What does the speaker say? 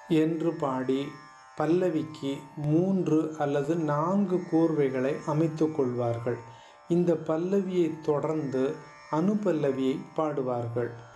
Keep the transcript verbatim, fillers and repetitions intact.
என்று பாடி பல்லவிக்கு மூன்று அல்லது நான்கு கூர்வைகளை அமைத்து கொள்வார்கள். இந்த பல்லவியை தொடர்ந்து அனுபல்லவியை பாடுவார்கள்.